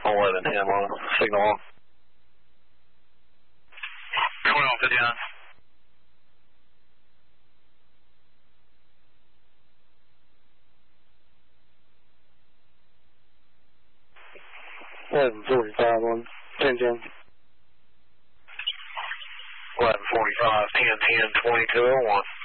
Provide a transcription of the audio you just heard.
11 him on signal on. 1259. $11:45 on 10-10. 11:45, 10-10, 2201.